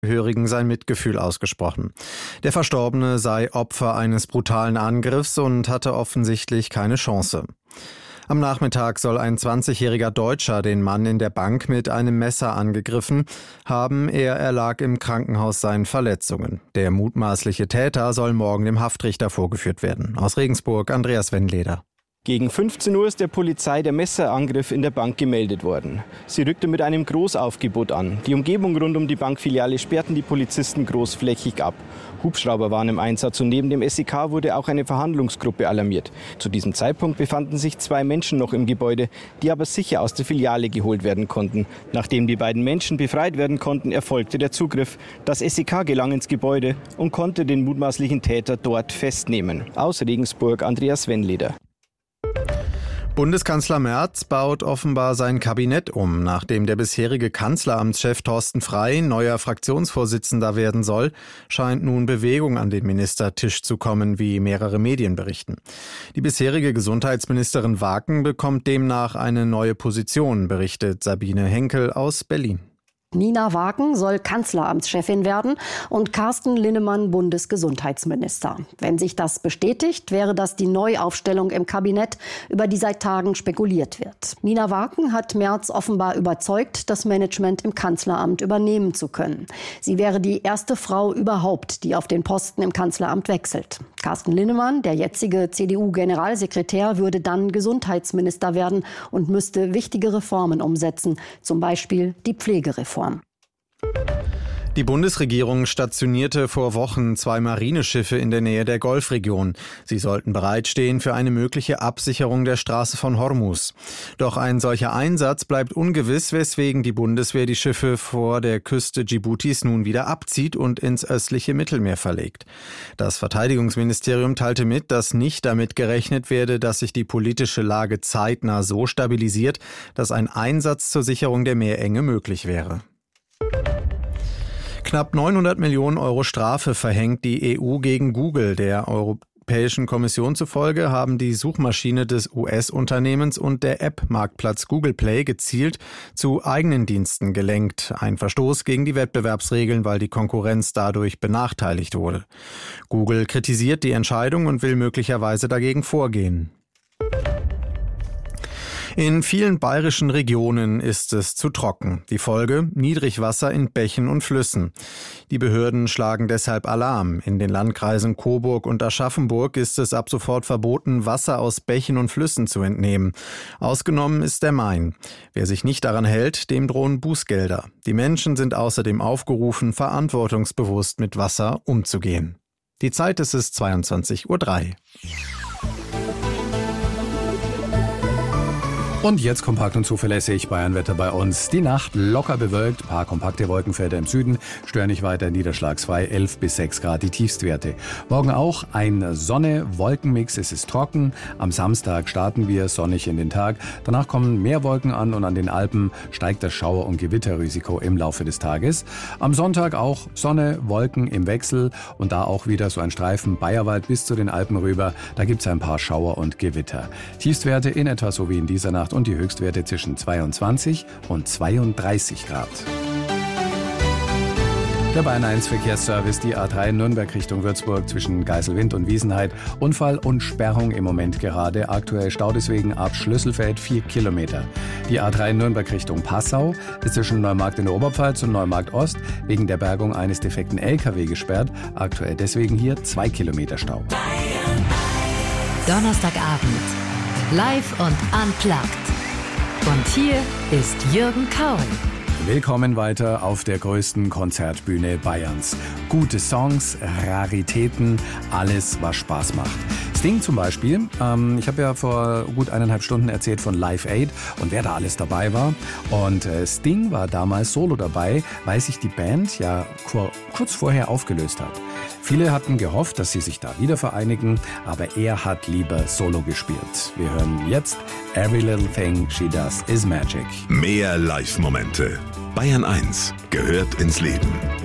Angehörigen sein Mitgefühl ausgesprochen. Der Verstorbene sei Opfer eines brutalen Angriffs und hatte offensichtlich keine Chance. Am Nachmittag soll ein 20-jähriger Deutscher den Mann in der Bank mit einem Messer angegriffen haben. Er erlag im Krankenhaus seinen Verletzungen. Der mutmaßliche Täter soll morgen dem Haftrichter vorgeführt werden. Aus Regensburg, Andreas Wendleder. Gegen 15 Uhr ist der Polizei der Messerangriff in der Bank gemeldet worden. Sie rückte mit einem Großaufgebot an. Die Umgebung rund um die Bankfiliale sperrten die Polizisten großflächig ab. Hubschrauber waren im Einsatz und neben dem SEK wurde auch eine Verhandlungsgruppe alarmiert. Zu diesem Zeitpunkt befanden sich 2 Menschen noch im Gebäude, die aber sicher aus der Filiale geholt werden konnten. Nachdem die beiden Menschen befreit werden konnten, erfolgte der Zugriff. Das SEK gelang ins Gebäude und konnte den mutmaßlichen Täter dort festnehmen. Aus Regensburg, Andreas Wendleder. Bundeskanzler Merz baut offenbar sein Kabinett um. Nachdem der bisherige Kanzleramtschef Thorsten Frey neuer Fraktionsvorsitzender werden soll, scheint nun Bewegung an den Ministertisch zu kommen, wie mehrere Medien berichten. Die bisherige Gesundheitsministerin Waken bekommt demnach eine neue Position, berichtet Sabine Henkel aus Berlin. Nina Waken soll Kanzleramtschefin werden und Carsten Linnemann Bundesgesundheitsminister. Wenn sich das bestätigt, wäre das die Neuaufstellung im Kabinett, über die seit Tagen spekuliert wird. Nina Waken hat Merz offenbar überzeugt, das Management im Kanzleramt übernehmen zu können. Sie wäre die erste Frau überhaupt, die auf den Posten im Kanzleramt wechselt. Carsten Linnemann, der jetzige CDU-Generalsekretär, würde dann Gesundheitsminister werden und müsste wichtige Reformen umsetzen, zum Beispiel die Pflegereform. Die Bundesregierung stationierte vor Wochen 2 Marineschiffe in der Nähe der Golfregion. Sie sollten bereitstehen für eine mögliche Absicherung der Straße von Hormuz. Doch ein solcher Einsatz bleibt ungewiss, weswegen die Bundeswehr die Schiffe vor der Küste Dschiboutis nun wieder abzieht und ins östliche Mittelmeer verlegt. Das Verteidigungsministerium teilte mit, dass nicht damit gerechnet werde, dass sich die politische Lage zeitnah so stabilisiert, dass ein Einsatz zur Sicherung der Meerenge möglich wäre. Knapp 900 Millionen Euro Strafe verhängt die EU gegen Google. Der Europäischen Kommission zufolge haben die Suchmaschine des US-Unternehmens und der App-Marktplatz Google Play gezielt zu eigenen Diensten gelenkt. Ein Verstoß gegen die Wettbewerbsregeln, weil die Konkurrenz dadurch benachteiligt wurde. Google kritisiert die Entscheidung und will möglicherweise dagegen vorgehen. In vielen bayerischen Regionen ist es zu trocken. Die Folge: Niedrigwasser in Bächen und Flüssen. Die Behörden schlagen deshalb Alarm. In den Landkreisen Coburg und Aschaffenburg ist es ab sofort verboten, Wasser aus Bächen und Flüssen zu entnehmen. Ausgenommen ist der Main. Wer sich nicht daran hält, dem drohen Bußgelder. Die Menschen sind außerdem aufgerufen, verantwortungsbewusst mit Wasser umzugehen. Die Zeit ist es 22:03 Uhr. Und jetzt kompakt und zuverlässig Bayernwetter bei uns. Die Nacht locker bewölkt, paar kompakte Wolkenfelder im Süden, stören nicht weiter, niederschlagsfrei, 11 bis 6 Grad die Tiefstwerte. Morgen auch ein Sonne-Wolkenmix, es ist trocken. Am Samstag starten wir sonnig in den Tag. Danach kommen mehr Wolken an und an den Alpen steigt das Schauer- und Gewitterrisiko im Laufe des Tages. Am Sonntag auch Sonne, Wolken im Wechsel und da auch wieder so ein Streifen Bayerwald bis zu den Alpen rüber. Da gibt es ein paar Schauer und Gewitter. Tiefstwerte in etwa so wie in dieser Nacht und die Höchstwerte zwischen 22 und 32 Grad. Der Bayern 1 Verkehrsservice, die A3 Nürnberg Richtung Würzburg zwischen Geiselwind und Wiesenheid. Unfall und Sperrung im Moment gerade. Aktuell Stau deswegen ab Schlüsselfeld 4 Kilometer. Die A3 Nürnberg Richtung Passau ist zwischen Neumarkt in der Oberpfalz und Neumarkt Ost wegen der Bergung eines defekten LKW gesperrt. Aktuell deswegen hier 2 Kilometer Stau. Donnerstagabend. Live und unplugged. Und hier ist Jürgen Kaul. Willkommen weiter auf der größten Konzertbühne Bayerns. Gute Songs, Raritäten, alles, was Spaß macht. Sting zum Beispiel. Ich habe ja vor gut 1,5 Stunden erzählt von Live Aid und wer da alles dabei war. Und Sting war damals solo dabei, weil sich die Band ja kurz vorher aufgelöst hat. Viele hatten gehofft, dass sie sich da wieder vereinigen, aber er hat lieber solo gespielt. Wir hören jetzt Every Little Thing She Does Is Magic. Mehr Live-Momente. Bayern 1 gehört ins Leben.